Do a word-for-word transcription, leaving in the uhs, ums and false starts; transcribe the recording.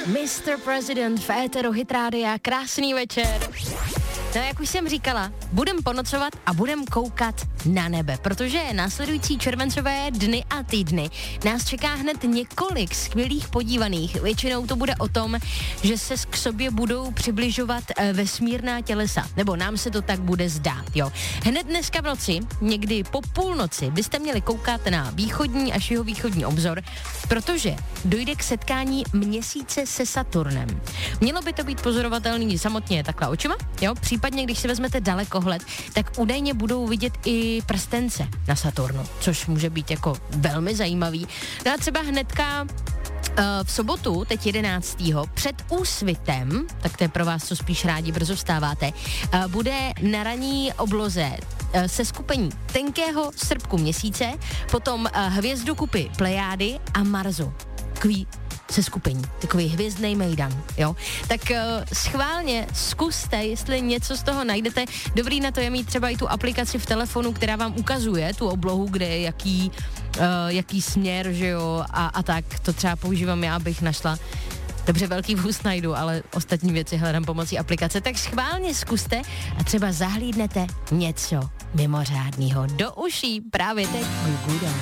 mister President v éteru Hit Rádia, krásný večer. No, jak už jsem říkala, budem ponocovat a budem koukat na nebe, protože následující červencové dny a týdny nás čeká hned několik skvělých podívaných. Většinou to bude o tom, že se k sobě budou přibližovat vesmírná tělesa, nebo nám se to tak bude zdát, jo. Hned dneska v noci, někdy po půlnoci, byste měli koukat na východní až jihovýchodní obzor, protože dojde k setkání měsíce se Saturnem. Mělo by to být pozorovatelný samotně takhle očima, jo. Případně, když si vezmete dalekohled, tak údajně budou vidět i prstence na Saturnu, což může být jako velmi zajímavý. No a třeba hnedka uh, v sobotu, teď jedenáctého před úsvitem, tak to je pro vás, co spíš rádi brzo vstáváte, uh, bude na ranní obloze uh, se skupení tenkého srpku měsíce, potom uh, hvězdokupy Plejády a Marsu. Takový se skupení, takový hvězdnej mejdan, jo. Tak uh, schválně zkuste, jestli něco z toho najdete. Dobrý na to je mít třeba i tu aplikaci v telefonu, která vám ukazuje tu oblohu, kde je jaký, uh, jaký směr, že jo, a, a tak. To třeba používám já, abych našla. Dobře, velký vůz najdu, ale ostatní věci hledám pomocí aplikace. Tak schválně zkuste a třeba zahlídnete něco mimořádného do uší právě teď. Guguda.